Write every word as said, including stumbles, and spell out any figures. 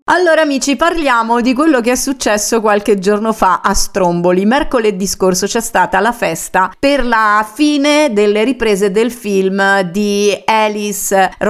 Allora amici, parliamo di quello che è successo qualche giorno fa a Stromboli. Mercoledì scorso c'è stata la festa per la fine delle riprese del film di Alice